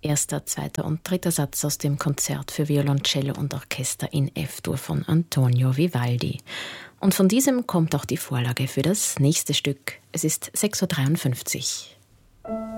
erster, zweiter und dritter Satz aus dem Konzert für Violoncello und Orchester in F-Dur von Antonio Vivaldi. Und von diesem kommt auch die Vorlage für das nächste Stück. Es ist 6:53 Uhr.